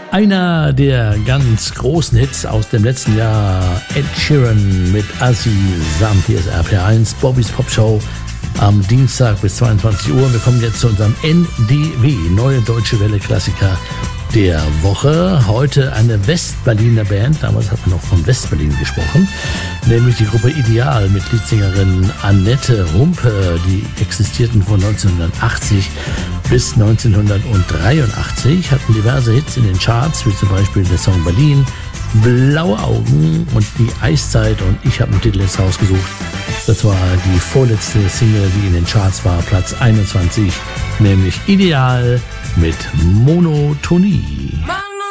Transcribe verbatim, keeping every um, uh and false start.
Einer der ganz großen Hits aus dem letzten Jahr, Ed Sheeran mit Assi samt hier ist R P R eins, Bobbys Popshow am Dienstag bis zweiundzwanzig Uhr. Wir kommen jetzt zu unserem N D W, Neue Deutsche Welle Klassiker der Woche. Heute eine Westberliner Band, damals hat man noch von Westberlin gesprochen, nämlich die Gruppe Ideal mit Leadsängerin Annette Humpe. Die existierten von neunzehnhundertachtzig bis neunzehnhundertdreiundachtzig, hatten diverse Hits in den Charts, wie zum Beispiel der Song Berlin, Blaue Augen und die Eiszeit, und ich habe einen Titel jetzt rausgesucht. Das war die vorletzte Single, die in den Charts war, Platz einundzwanzig, nämlich Ideal mit Monotonie.